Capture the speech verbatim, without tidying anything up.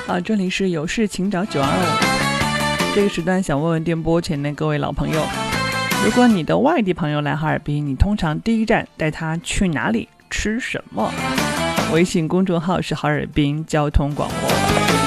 啊，这里是有事请找九二五。这个时段想问问电波前的各位老朋友，如果你的外地朋友来哈尔滨，你通常第一站带他去哪里吃什么？微信公众号是哈尔滨交通广播。